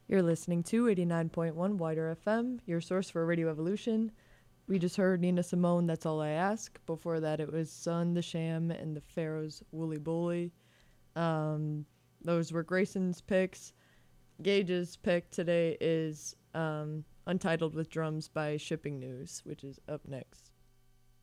You're listening to 89.1 Wider FM, your source for Radio Evolution. We just heard Nina Simone, That's All I Ask. Before that, it was Sun, The Sham, and the Pharaohs, Wooly Bully. Those were Grayson's picks. Gage's pick today is Untitled with Drums by Shipping News, which is up next.